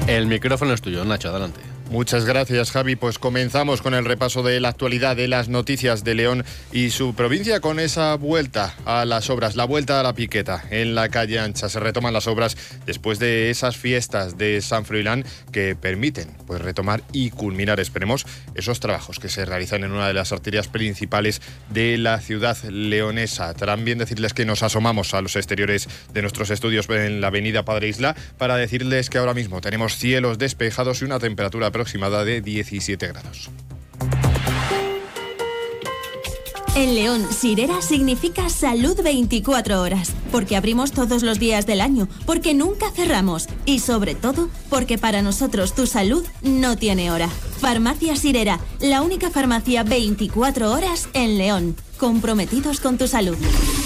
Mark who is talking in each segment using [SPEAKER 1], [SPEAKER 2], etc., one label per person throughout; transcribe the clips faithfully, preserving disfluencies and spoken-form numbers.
[SPEAKER 1] El micrófono es tuyo, Nacho, adelante.
[SPEAKER 2] Muchas gracias, Javi. Pues comenzamos con el repaso de la actualidad de las noticias de León y su provincia, con esa vuelta a las obras, la vuelta a la piqueta en la calle Ancha. Se retoman las obras después de esas fiestas de San Froilán que permiten pues retomar y culminar, esperemos, esos trabajos que se realizan en una de las arterias principales de la ciudad leonesa. También decirles que nos asomamos a los exteriores de nuestros estudios en la avenida Padre Isla para decirles que ahora mismo tenemos cielos despejados y una temperatura aproximada de diecisiete grados.
[SPEAKER 3] En León, Sirera significa salud veinticuatro horas, porque abrimos todos los días del año, porque nunca cerramos y sobre todo porque para nosotros tu salud no tiene hora. Farmacia Sirera, la única farmacia veinticuatro horas en León, comprometidos con tu salud.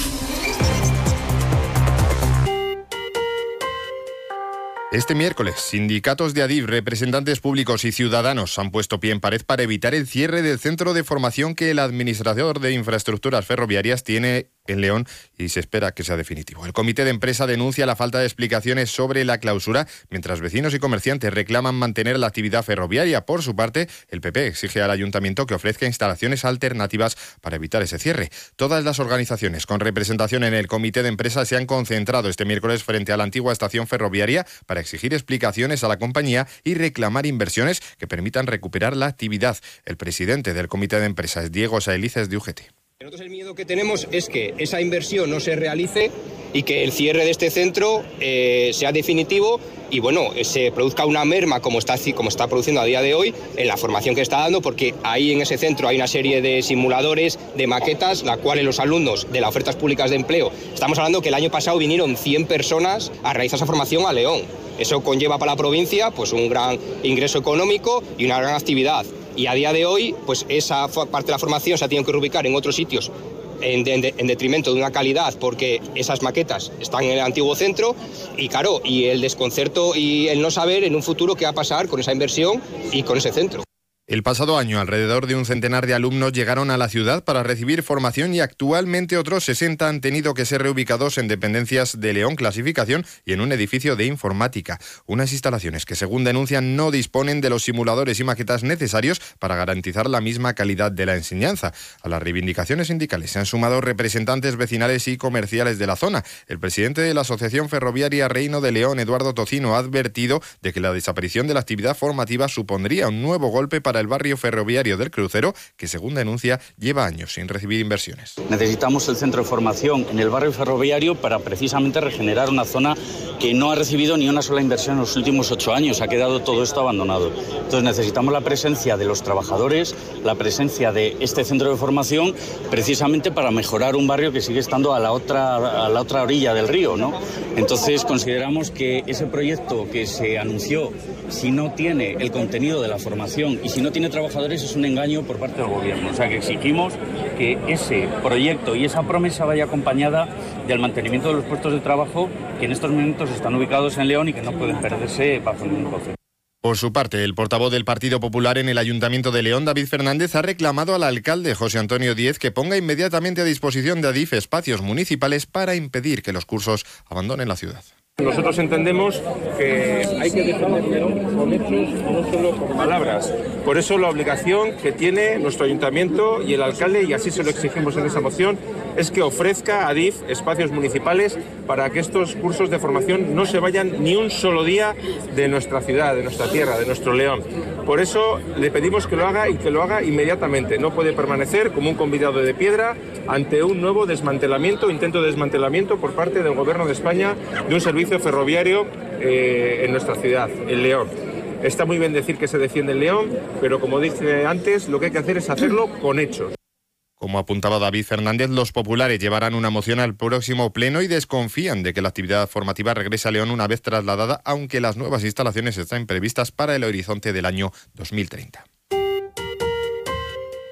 [SPEAKER 2] Este miércoles, sindicatos de Adif, representantes públicos y ciudadanos han puesto pie en pared para evitar el cierre del centro de formación que el administrador de infraestructuras ferroviarias tiene en León y se espera que sea definitivo. El comité de empresa denuncia la falta de explicaciones sobre la clausura, mientras vecinos y comerciantes reclaman mantener la actividad ferroviaria. Por su parte, el P P exige al ayuntamiento que ofrezca instalaciones alternativas para evitar ese cierre. Todas las organizaciones con representación en el comité de empresa se han concentrado este miércoles frente a la antigua estación ferroviaria para exigir explicaciones a la compañía y reclamar inversiones que permitan recuperar la actividad. El presidente del comité de empresa es Diego Saelices de U G T.
[SPEAKER 4] Nosotros el miedo que tenemos es que esa inversión no se realice y que el cierre de este centro eh, sea definitivo y bueno, se produzca una merma como está, como está produciendo a día de hoy en la formación que está dando, porque ahí en ese centro hay una serie de simuladores, de maquetas, la cual los alumnos de las ofertas públicas de empleo, estamos hablando que el año pasado vinieron cien personas a realizar esa formación a León. Eso conlleva para la provincia pues un gran ingreso económico y una gran actividad. Y a día de hoy, pues esa parte de la formación se ha tenido que reubicar en otros sitios en, de, en detrimento de una calidad, porque esas maquetas están en el antiguo centro y claro, y el desconcerto y el no saber en un futuro qué va a pasar con esa inversión y con ese centro.
[SPEAKER 2] El pasado año, alrededor de un centenar de alumnos llegaron a la ciudad para recibir formación y actualmente otros sesenta han tenido que ser reubicados en dependencias de León Clasificación y en un edificio de informática. Unas instalaciones que, según denuncian, no disponen de los simuladores y maquetas necesarios para garantizar la misma calidad de la enseñanza. A las reivindicaciones sindicales se han sumado representantes vecinales y comerciales de la zona. El presidente de la Asociación Ferroviaria Reino de León, Eduardo Tocino, ha advertido de que la desaparición de la actividad formativa supondría un nuevo golpe para el barrio ferroviario del Crucero, que según denuncia lleva años sin recibir inversiones.
[SPEAKER 5] Necesitamos el centro de formación en el barrio ferroviario para precisamente regenerar una zona que no ha recibido ni una sola inversión en los últimos ocho años, ha quedado todo esto abandonado. Entonces necesitamos la presencia de los trabajadores, la presencia de este centro de formación, precisamente para mejorar un barrio que sigue estando a la otra, a la otra orilla del río, ¿no? Entonces consideramos que ese proyecto que se anunció, si no tiene el contenido de la formación y si no tiene trabajadores, es un engaño por parte del gobierno. O sea que exigimos que ese proyecto y esa promesa vaya acompañada del mantenimiento de los puestos de trabajo que en estos momentos están ubicados en León y que no pueden perderse bajo ningún concepto.
[SPEAKER 2] Por su parte, el portavoz del Partido Popular en el Ayuntamiento de León, David Fernández, ha reclamado al alcalde José Antonio Díez que ponga inmediatamente a disposición de Adif espacios municipales para impedir que los cursos abandonen la ciudad.
[SPEAKER 6] Nosotros entendemos que hay que defenderlo con hechos, no solo con palabras. Por eso la obligación que tiene nuestro ayuntamiento y el alcalde, y así se lo exigimos en esa moción, es que ofrezca a Adif espacios municipales para que estos cursos de formación no se vayan ni un solo día de nuestra ciudad, de nuestra tierra, de nuestro León. Por eso le pedimos que lo haga y que lo haga inmediatamente. No puede permanecer como un convidado de piedra ante un nuevo desmantelamiento, intento de desmantelamiento por parte del Gobierno de España de un servicio ferroviario eh, en nuestra ciudad, en León. Está muy bien decir que se defiende el León, pero como dije antes, lo que hay que hacer es hacerlo con hechos.
[SPEAKER 2] Como apuntaba David Fernández, los populares llevarán una moción al próximo pleno y desconfían de que la actividad formativa regrese a León una vez trasladada, aunque las nuevas instalaciones están previstas para el horizonte del año dos mil treinta.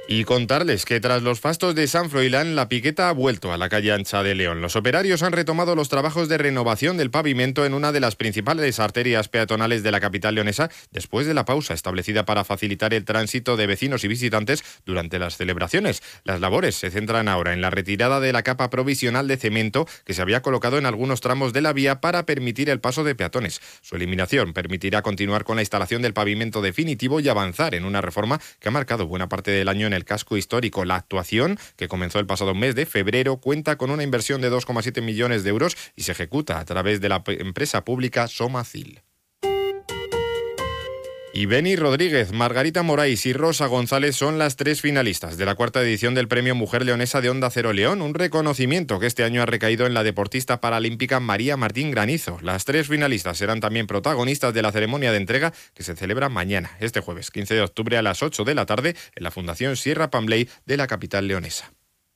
[SPEAKER 2] Y contarles que tras los fastos de San Froilán, la piqueta ha vuelto a la calle ancha de León. Los operarios han retomado los trabajos de renovación del pavimento en una de las principales arterias peatonales de la capital leonesa, después de la pausa establecida para facilitar el tránsito de vecinos y visitantes durante las celebraciones. Las labores se centran ahora en la retirada de la capa provisional de cemento que se había colocado en algunos tramos de la vía para permitir el paso de peatones. Su eliminación permitirá continuar con la instalación del pavimento definitivo y avanzar en una reforma que ha marcado buena parte del año en el el casco histórico. La actuación, que comenzó el pasado mes de febrero, cuenta con una inversión de dos coma siete millones de euros y se ejecuta a través de la empresa pública Somacil. Y Beni Rodríguez, Margarita Moraes y Rosa González son las tres finalistas de la cuarta edición del Premio Mujer Leonesa de Onda Cero León, un reconocimiento que este año ha recaído en la deportista paralímpica María Martín Granizo. Las tres finalistas serán también protagonistas de la ceremonia de entrega que se celebra mañana, este jueves quince de octubre a las ocho de la tarde en la Fundación Sierra Pambley de la capital leonesa.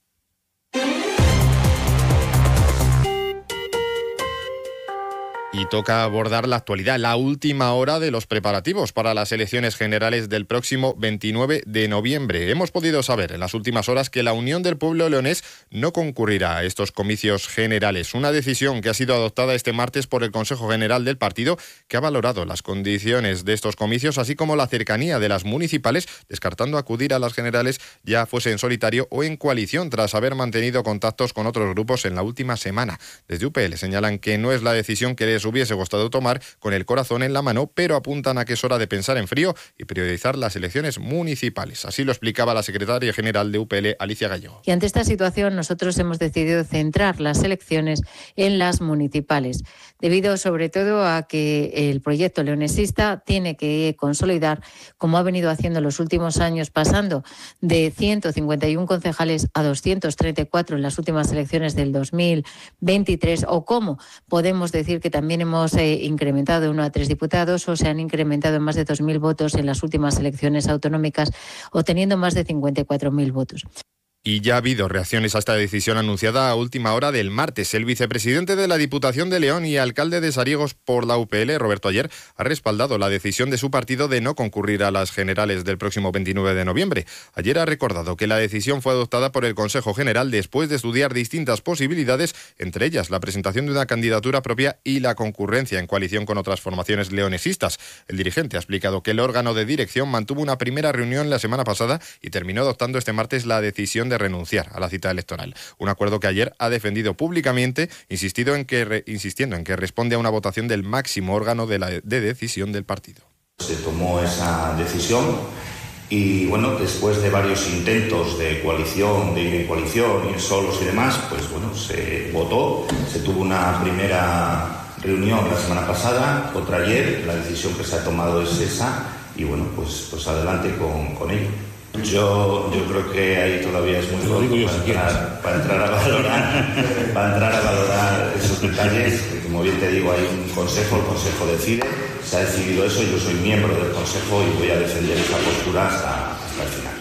[SPEAKER 2] Y toca abordar la actualidad, la última hora de los preparativos para las elecciones generales del próximo veintinueve de noviembre. Hemos podido saber en las últimas horas que la Unión del Pueblo Leonés no concurrirá a estos comicios generales. Una decisión que ha sido adoptada este martes por el Consejo General del partido, que ha valorado las condiciones de estos comicios, así como la cercanía de las municipales, descartando acudir a las generales ya fuese en solitario o en coalición, tras haber mantenido contactos con otros grupos en la última semana. Desde U P L señalan que no es la decisión que les hubiese gustado tomar con el corazón en la mano, pero apuntan a que es hora de pensar en frío y priorizar las elecciones municipales. Así lo explicaba la secretaria general de U P L, Alicia Gallego.
[SPEAKER 7] Y ante esta situación nosotros hemos decidido centrar las elecciones en las municipales, debido sobre todo a que el proyecto leonesista tiene que consolidar, como ha venido haciendo en los últimos años, pasando de ciento cincuenta y uno concejales a doscientos treinta y cuatro en las últimas elecciones del dos mil veintitrés, o como podemos decir que también hemos eh, incrementado de uno a tres diputados, o se han incrementado en más de dos mil votos en las últimas elecciones autonómicas, obteniendo más de cincuenta y cuatro mil votos.
[SPEAKER 2] Y ya ha habido reacciones a esta decisión anunciada a última hora del martes. El vicepresidente de la Diputación de León y alcalde de Sariegos por la U P L, Roberto Aller, ha respaldado la decisión de su partido de no concurrir a las generales del próximo veintinueve de noviembre. Ayer ha recordado que la decisión fue adoptada por el Consejo General después de estudiar distintas posibilidades, entre ellas la presentación de una candidatura propia y la concurrencia en coalición con otras formaciones leonesistas. El dirigente ha explicado que el órgano de dirección mantuvo una primera reunión la semana pasada y terminó adoptando este martes la decisión de de renunciar a la cita electoral. Un acuerdo que ayer ha defendido públicamente, insistido en que, re, insistiendo en que responde a una votación del máximo órgano de, la, de decisión del partido.
[SPEAKER 8] Se tomó esa decisión y, bueno, después de varios intentos de coalición, de ir en coalición, ir solos y demás, pues, bueno, se votó, se tuvo una primera reunión la semana pasada, otra ayer, la decisión que se ha tomado es esa y, bueno, pues, pues adelante con, con ello. Yo, yo creo que ahí todavía es muy pronto para, entrar, para entrar a valorar para entrar a valorar esos detalles. Como bien te digo, hay un consejo, el consejo decide, se ha decidido eso, yo soy miembro del consejo y voy a defender esa postura hasta, hasta el final.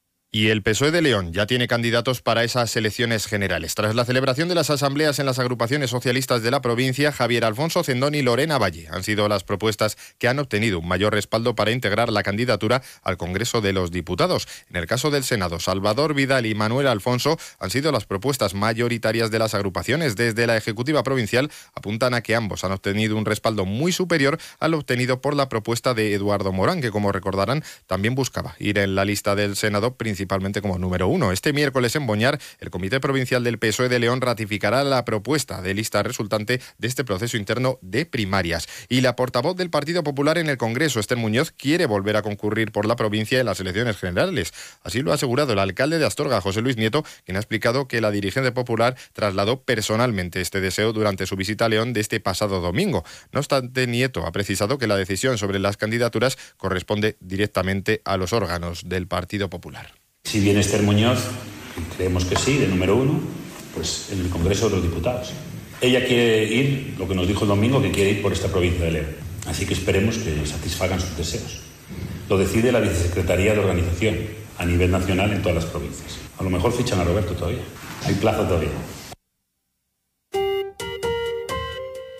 [SPEAKER 2] Y el P S O E de León ya tiene candidatos para esas elecciones generales. Tras la celebración de las asambleas en las agrupaciones socialistas de la provincia, Javier Alfonso Cendón y Lorena Valle han sido las propuestas que han obtenido un mayor respaldo para integrar la candidatura al Congreso de los Diputados. En el caso del Senado, Salvador Vidal y Manuel Alfonso han sido las propuestas mayoritarias de las agrupaciones. Desde la Ejecutiva Provincial apuntan a que ambos han obtenido un respaldo muy superior al obtenido por la propuesta de Eduardo Morán, que, como recordarán, también buscaba ir en la lista del Senado principalmente como número uno. Este miércoles en Boñar, el Comité Provincial del P S O E de León ratificará la propuesta de lista resultante de este proceso interno de primarias. Y la portavoz del Partido Popular en el Congreso, Esther Muñoz, quiere volver a concurrir por la provincia en las elecciones generales. Así lo ha asegurado el alcalde de Astorga, José Luis Nieto, quien ha explicado que la dirigente popular trasladó personalmente este deseo durante su visita a León de este pasado domingo. No obstante, Nieto ha precisado que la decisión sobre las candidaturas corresponde directamente a los órganos del Partido Popular.
[SPEAKER 9] Si viene Esther Muñoz, creemos que sí, de número uno, pues en el Congreso de los Diputados. Ella quiere ir, lo que nos dijo el domingo, que quiere ir por esta provincia de León. Así que esperemos que satisfagan sus deseos. Lo decide la Vicesecretaría de Organización a nivel nacional en todas las provincias. A lo mejor fichan a Roberto todavía. Hay plazo todavía.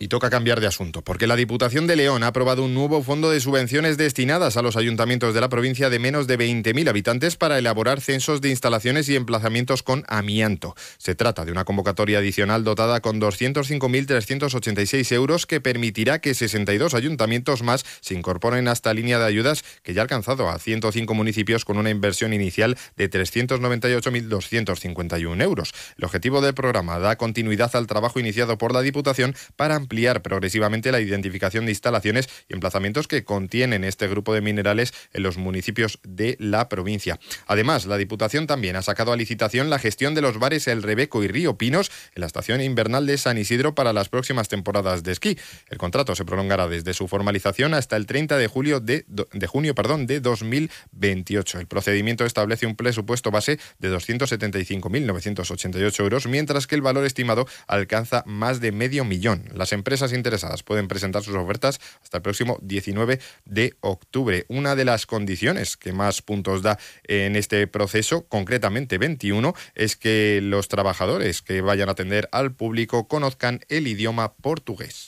[SPEAKER 2] Y toca cambiar de asunto, porque la Diputación de León ha aprobado un nuevo fondo de subvenciones destinadas a los ayuntamientos de la provincia de menos de veinte mil habitantes para elaborar censos de instalaciones y emplazamientos con amianto. Se trata de una convocatoria adicional dotada con doscientos cinco mil trescientos ochenta y seis euros que permitirá que sesenta y dos ayuntamientos más se incorporen a esta línea de ayudas que ya ha alcanzado a ciento cinco municipios con una inversión inicial de trescientos noventa y ocho mil doscientos cincuenta y uno euros. El objetivo del programa da continuidad al trabajo iniciado por la Diputación para ampliar progresivamente la identificación de instalaciones y emplazamientos que contienen este grupo de minerales en los municipios de la provincia. Además, la Diputación también ha sacado a licitación la gestión de los bares El Rebeco y Río Pinos en la estación invernal de San Isidro para las próximas temporadas de esquí. El contrato se prolongará desde su formalización hasta el treinta de julio de, de junio perdón, de dos mil veintiocho. El procedimiento establece un presupuesto base de doscientos setenta y cinco mil novecientos ochenta y ocho euros, mientras que el valor estimado alcanza más de medio millón. Las empresas interesadas pueden presentar sus ofertas hasta el próximo diecinueve de octubre. Una de las condiciones que más puntos da en este proceso, concretamente veintiuno, es que los trabajadores que vayan a atender al público conozcan el idioma portugués.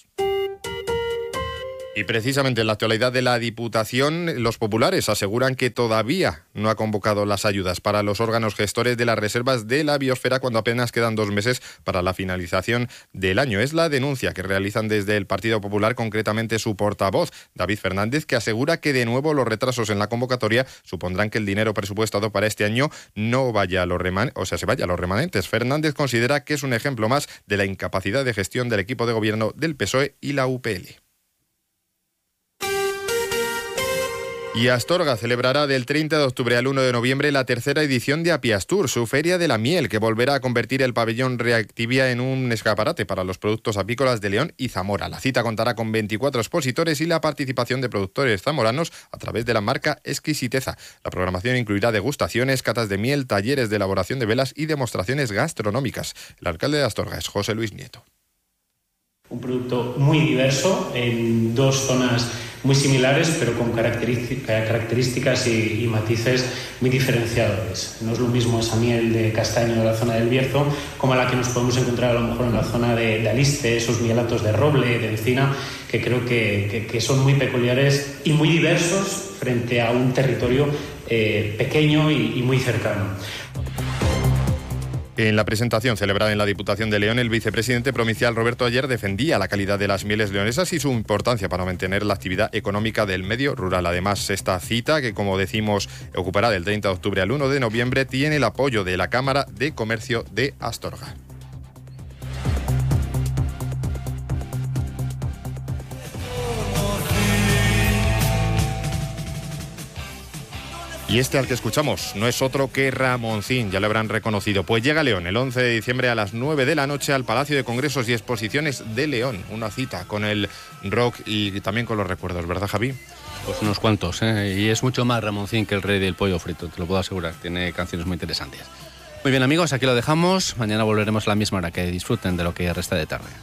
[SPEAKER 2] Y precisamente en la actualidad de la Diputación, los populares aseguran que todavía no ha convocado las ayudas para los órganos gestores de las reservas de la biosfera cuando apenas quedan dos meses para la finalización del año. Es la denuncia que realizan desde el Partido Popular, concretamente su portavoz, David Fernández, que asegura que de nuevo los retrasos en la convocatoria supondrán que el dinero presupuestado para este año no vaya a los reman- o sea, se vaya a los remanentes. Fernández considera que es un ejemplo más de la incapacidad de gestión del equipo de gobierno del P S O E y la U P L. Y Astorga celebrará del treinta de octubre al uno de noviembre la tercera edición de Apiastur, su feria de la miel, que volverá a convertir el pabellón Reactivia en un escaparate para los productos apícolas de León y Zamora. La cita contará con veinticuatro expositores y la participación de productores zamoranos a través de la marca Exquisiteza. La programación incluirá degustaciones, catas de miel, talleres de elaboración de velas y demostraciones gastronómicas. El alcalde de Astorga es José Luis Nieto.
[SPEAKER 10] Un producto muy diverso en dos zonas muy similares, pero con características y, y matices muy diferenciadores. No es lo mismo esa miel de castaño de la zona del Bierzo como la que nos podemos encontrar a lo mejor en la zona de, de Aliste, esos mielatos de roble, de encina, que creo que, que, que son muy peculiares y muy diversos frente a un territorio eh, pequeño y, y muy cercano.
[SPEAKER 2] En la presentación celebrada en la Diputación de León, el vicepresidente provincial Roberto Aller defendía la calidad de las mieles leonesas y su importancia para mantener la actividad económica del medio rural. Además, esta cita, que como decimos ocupará del treinta de octubre al uno de noviembre, tiene el apoyo de la Cámara de Comercio de Astorga. Y este al que escuchamos no es otro que Ramoncín, ya lo habrán reconocido. Pues llega a León el once de diciembre a las nueve de la noche al Palacio de Congresos y Exposiciones de León. Una cita con el rock y también con los recuerdos, ¿verdad, Javi?
[SPEAKER 1] Pues unos cuantos, ¿eh? Y es mucho más Ramoncín que el rey del pollo frito, te lo puedo asegurar. Tiene canciones muy interesantes. Muy bien, amigos, aquí lo dejamos. Mañana volveremos a la misma hora. Que disfruten de lo que resta de tarde.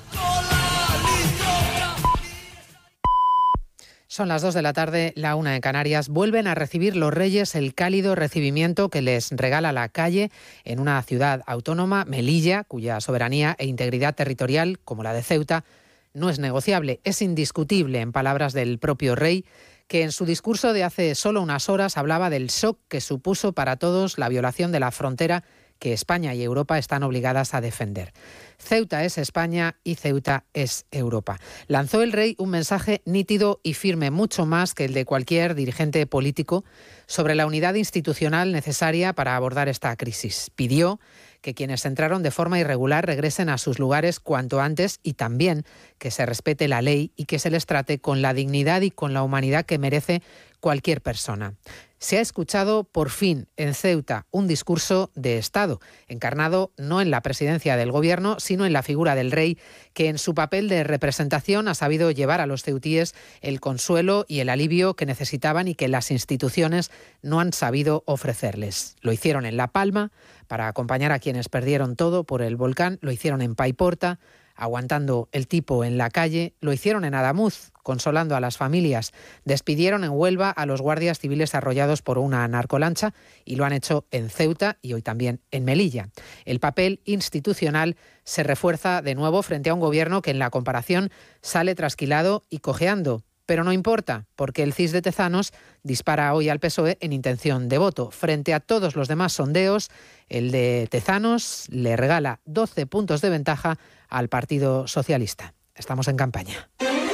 [SPEAKER 11] Son las dos de la tarde, la una en Canarias. Vuelven a recibir los Reyes el cálido recibimiento que les regala la calle en una ciudad autónoma, Melilla, cuya soberanía e integridad territorial, como la de Ceuta, no es negociable, es indiscutible, en palabras del propio rey, que en su discurso de hace solo unas horas hablaba del shock que supuso para todos la violación de la frontera que España y Europa están obligadas a defender. Ceuta es España y Ceuta es Europa. Lanzó el rey un mensaje nítido y firme, mucho más que el de cualquier dirigente político, sobre la unidad institucional necesaria para abordar esta crisis. Pidió que quienes entraron de forma irregular regresen a sus lugares cuanto antes y también que se respete la ley y que se les trate con la dignidad y con la humanidad que merece cualquier persona. Se ha escuchado por fin en Ceuta un discurso de Estado, encarnado no en la presidencia del Gobierno, sino en la figura del rey, que en su papel de representación ha sabido llevar a los ceutíes el consuelo y el alivio que necesitaban y que las instituciones no han sabido ofrecerles. Lo hicieron en La Palma, para acompañar a quienes perdieron todo por el volcán, lo hicieron en Paiporta, aguantando el tipo en la calle, lo hicieron en Adamuz, consolando a las familias. Despidieron en Huelva a los guardias civiles arrollados por una narcolancha y lo han hecho en Ceuta y hoy también en Melilla. El papel institucional se refuerza de nuevo frente a un gobierno que en la comparación sale trasquilado y cojeando. Pero no importa, porque el C I S de Tezanos dispara hoy al P S O E en intención de voto. Frente a todos los demás sondeos, el de Tezanos le regala doce puntos de ventaja al Partido Socialista. Estamos en campaña.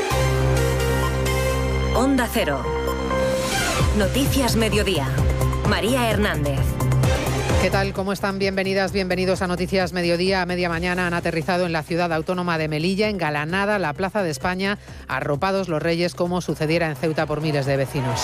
[SPEAKER 12] Onda Cero. Noticias Mediodía. María Hernández.
[SPEAKER 11] ¿Qué tal? ¿Cómo están? Bienvenidas, bienvenidos a Noticias Mediodía. A media mañana han aterrizado en la ciudad autónoma de Melilla, engalanada la Plaza de España, arropados los reyes como sucediera en Ceuta por miles de vecinos.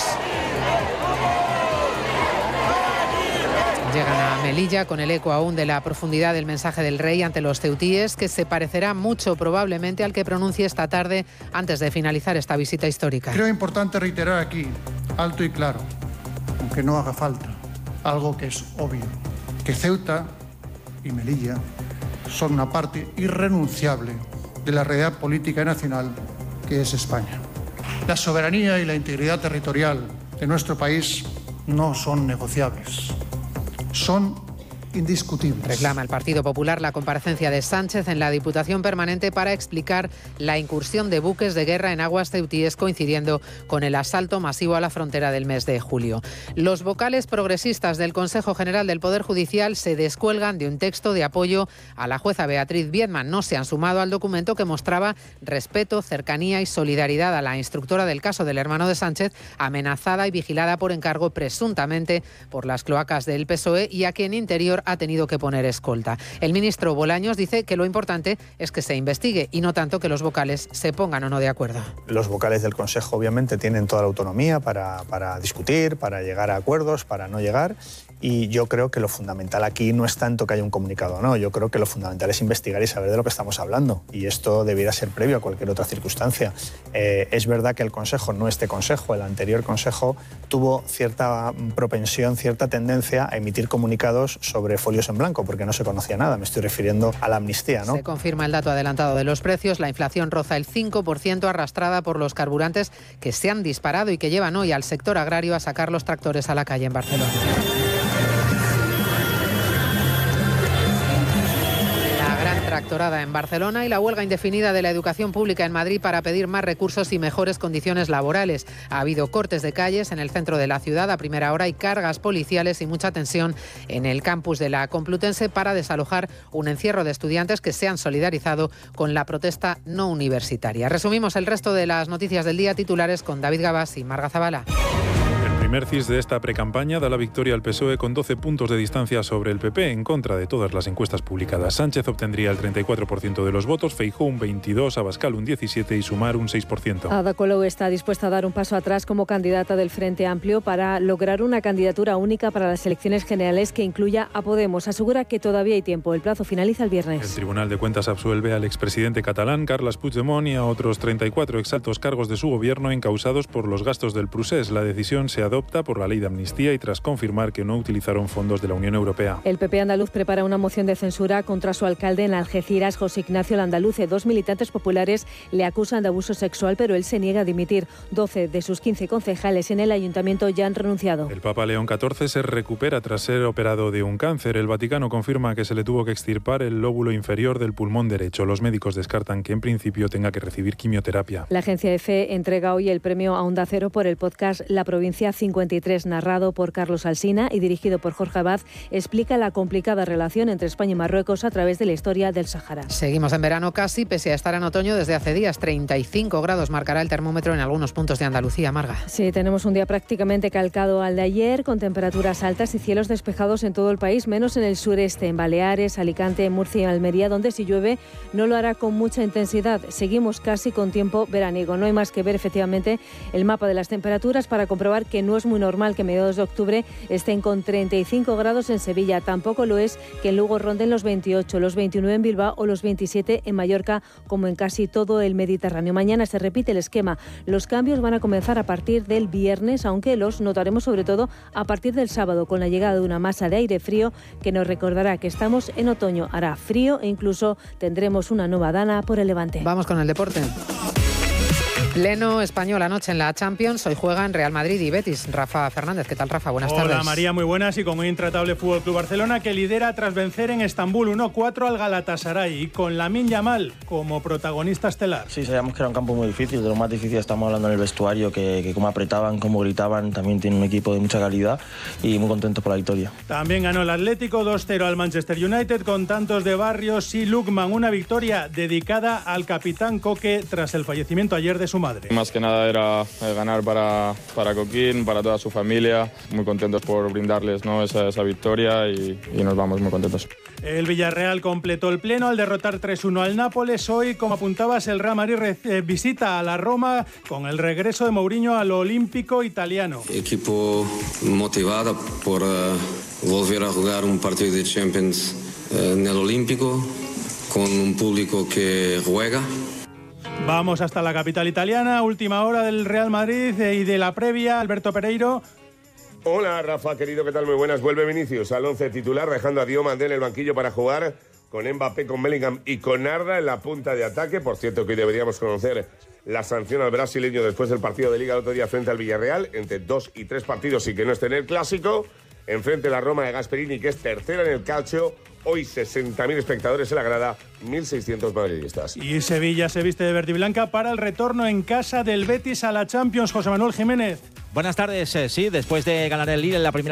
[SPEAKER 11] Llegan a Melilla con el eco aún de la profundidad del mensaje del rey ante los ceutíes, que se parecerá mucho probablemente al que pronuncie esta tarde antes de finalizar esta visita histórica.
[SPEAKER 13] Creo importante reiterar aquí, alto y claro, aunque no haga falta, algo que es obvio, que Ceuta y Melilla son una parte irrenunciable de la realidad política nacional que es España. La soberanía y la integridad territorial de nuestro país no son negociables, son indiscutibles.
[SPEAKER 11] Reclama el Partido Popular la comparecencia de Sánchez en la Diputación Permanente para explicar la incursión de buques de guerra en aguas ceutíes coincidiendo con el asalto masivo a la frontera del mes de julio. Los vocales progresistas del Consejo General del Poder Judicial se descuelgan de un texto de apoyo a la jueza Beatriz Biedman. No se han sumado al documento que mostraba respeto, cercanía y solidaridad a la instructora del caso del hermano de Sánchez, amenazada y vigilada por encargo presuntamente por las cloacas del P S O E y a quien Interior ha tenido que poner escolta. El ministro Bolaños dice que lo importante es que se investigue y no tanto que los vocales se pongan o no de acuerdo.
[SPEAKER 14] Los vocales del Consejo obviamente tienen toda la autonomía para, para discutir, para llegar a acuerdos, para no llegar. Y yo creo que lo fundamental aquí no es tanto que haya un comunicado o no, yo creo que lo fundamental es investigar y saber de lo que estamos hablando. Y esto debiera ser previo a cualquier otra circunstancia. Eh, es verdad que el Consejo, no este Consejo, el anterior Consejo, tuvo cierta propensión, cierta tendencia a emitir comunicados sobre folios en blanco, porque no se conocía nada. Me estoy refiriendo a la amnistía, ¿no?
[SPEAKER 11] Se confirma el dato adelantado de los precios. La inflación roza el cinco por ciento, arrastrada por los carburantes que se han disparado y que llevan hoy al sector agrario a sacar los tractores a la calle en Barcelona. Tractorada en Barcelona y la huelga indefinida de la educación pública en Madrid para pedir más recursos y mejores condiciones laborales. Ha habido cortes de calles en el centro de la ciudad a primera hora y cargas policiales y mucha tensión en el campus de la Complutense para desalojar un encierro de estudiantes que se han solidarizado con la protesta no universitaria. Resumimos el resto de las noticias del día, titulares con David Gabás y Marga Zabala.
[SPEAKER 15] El primer C I S de esta precampaña da la victoria al P S O E con doce puntos de distancia sobre el P P, en contra de todas las encuestas publicadas. Sánchez obtendría el treinta y cuatro por ciento de los votos, Feijóo un veintidós por ciento, Abascal un diecisiete por ciento y Sumar un seis por ciento.
[SPEAKER 16] Ada Colau está dispuesta a dar un paso atrás como candidata del Frente Amplio para lograr una candidatura única para las elecciones generales que incluya a Podemos. Asegura que todavía hay tiempo. El plazo finaliza el viernes.
[SPEAKER 15] El Tribunal de Cuentas absuelve al expresidente catalán Carles Puigdemont y a otros treinta y cuatro exaltos cargos de su gobierno encausados por los gastos del procés. La decisión se adopta por la ley de amnistía y tras confirmar que no utilizaron fondos de la Unión Europea.
[SPEAKER 16] El P P andaluz prepara una moción de censura contra su alcalde en Algeciras, José Ignacio Landaluce. Dos militantes populares le acusan de abuso sexual, pero él se niega a dimitir. doce de sus quince concejales en el ayuntamiento ya han renunciado.
[SPEAKER 15] El Papa León catorce se recupera tras ser operado de un cáncer. El Vaticano confirma que se le tuvo que extirpar el lóbulo inferior del pulmón derecho. Los médicos descartan que en principio tenga que recibir quimioterapia.
[SPEAKER 16] La agencia EFE entrega hoy el premio a Onda Cero por el podcast La Provincia cincuenta y tres, narrado por Carlos Alsina y dirigido por Jorge Abad. Explica la complicada relación entre España y Marruecos a través de la historia del Sáhara.
[SPEAKER 11] Seguimos en verano casi, pese a estar en otoño desde hace días. treinta y cinco grados marcará el termómetro en algunos puntos de Andalucía. Marga.
[SPEAKER 16] Sí, tenemos un día prácticamente calcado al de ayer, con temperaturas altas y cielos despejados en todo el país, menos en el sureste, en Baleares, Alicante, Murcia y Almería, donde si llueve no lo hará con mucha intensidad. Seguimos casi con tiempo veraniego. No hay más que ver efectivamente el mapa de las temperaturas para comprobar que nueve No es muy normal que a mediados de octubre estén con treinta y cinco grados en Sevilla. Tampoco lo es que en Lugo ronden los veintiocho, los veintinueve en Bilbao o los veintisiete en Mallorca, como en casi todo el Mediterráneo. Mañana se repite el esquema. Los cambios van a comenzar a partir del viernes, aunque los notaremos sobre todo a partir del sábado, con la llegada de una masa de aire frío que nos recordará que estamos en otoño. Hará frío e incluso tendremos una nueva dana por el Levante.
[SPEAKER 11] Vamos con el deporte. Pleno español anoche en la Champions. Hoy juegan Real Madrid y Betis. Rafa Fernández, ¿qué tal, Rafa? Buenas
[SPEAKER 17] Hola,
[SPEAKER 11] tardes.
[SPEAKER 17] Hola María, muy buenas. Y con un intratable F C Barcelona que lidera tras vencer en Estambul uno cuatro al Galatasaray y con Lamine Yamal como protagonista estelar.
[SPEAKER 18] Sí, sabíamos que era un campo muy difícil. De lo más difícil estamos hablando en el vestuario, que, que cómo apretaban, cómo gritaban. También tiene un equipo de mucha calidad y muy contentos por la victoria.
[SPEAKER 17] También ganó el Atlético dos cero al Manchester United con tantos de Barrios y Lukman. Una victoria dedicada al capitán Coque tras el fallecimiento ayer de su madre.
[SPEAKER 19] Más que nada era ganar para, para Coquín, para toda su familia. Muy contentos por brindarles, ¿no?, esa, esa victoria y, y nos vamos muy contentos.
[SPEAKER 17] El Villarreal completó el pleno al derrotar tres uno al Nápoles. Hoy, como apuntabas, el Real Madrid eh, visita a la Roma con el regreso de Mourinho al Olímpico italiano.
[SPEAKER 20] Equipo motivado por uh, volver a jugar un partido de Champions uh, en el Olímpico con un público que juega.
[SPEAKER 17] Vamos hasta la capital italiana, última hora del Real Madrid y de la previa, Alberto Pereiro.
[SPEAKER 21] Hola Rafa, querido, ¿qué tal? Muy buenas. Vuelve Vinicius al once titular, dejando a Diomandé en el banquillo para jugar con Mbappé, con Bellingham y con Arda en la punta de ataque. Por cierto, que hoy deberíamos conocer la sanción al brasileño después del partido de Liga el otro día frente al Villarreal, entre dos y tres partidos y que no esté en el Clásico. Enfrente la Roma de Gasperini, que es tercera en el calcio. Hoy sesenta mil espectadores en la grada, mil seiscientos madridistas.
[SPEAKER 17] Y Sevilla se viste de verde y blanca para el retorno en casa del Betis a la Champions. José Manuel Jiménez.
[SPEAKER 22] Buenas tardes. Sí, después de ganar el Lille en la primera